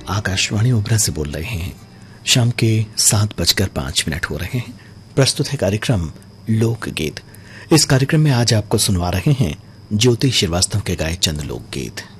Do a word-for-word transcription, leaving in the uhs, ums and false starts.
आकाशवाणी ओबरा से बोल रहे हैं। शाम के सात बजकर पांच मिनट हो रहे हैं। प्रस्तुत है कार्यक्रम लोकगीत। इस कार्यक्रम में आज आपको सुनवा रहे हैं ज्योति श्रीवास्तव के गाए चंद लोकगीत।